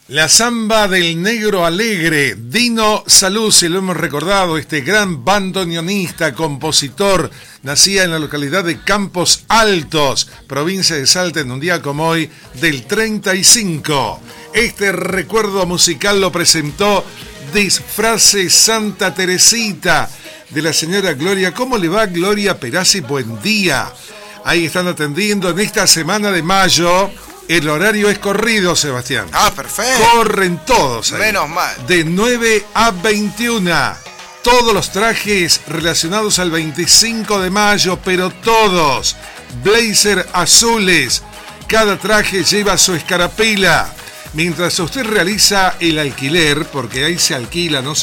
La samba del negro alegre, Dino Saluzzi, lo hemos recordado, este gran bandoneonista, compositor, nacía en la localidad de Campos Altos, provincia de Salta, en un día como hoy del 35. Este recuerdo musical lo presentó Disfrace Santa Teresita, de la señora Gloria. ¿Cómo le va, Gloria Perazzi? Buen día. Ahí están atendiendo en esta semana de mayo. El horario es corrido, Sebastián. Ah, perfecto. Corren todos ahí. Menos mal. De 9 a 21. Todos los trajes relacionados al 25 de mayo, pero todos. Blazer azules. Cada traje lleva su escarapela. Mientras usted realiza el alquiler, porque ahí se alquila, no